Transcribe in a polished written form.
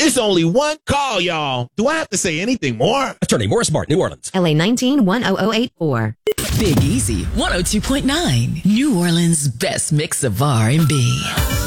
It's only one call, y'all. Do I have to say anything more? Attorney Morris Martin, New Orleans. LA 19-10084. Big Easy 102.9. New Orleans' best mix of R&B.